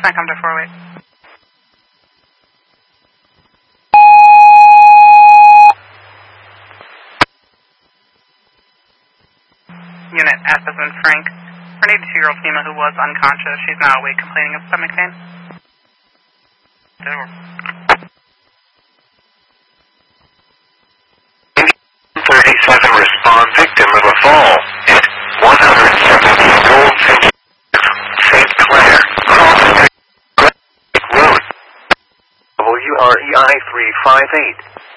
Frank, come to 48. Unit F as in Frank. For an 82-year-old female who was unconscious, she's now awake complaining of stomach pain. 37 respond victim of a fall at 170-year-old St. Clair, Cross Road, WREI 358.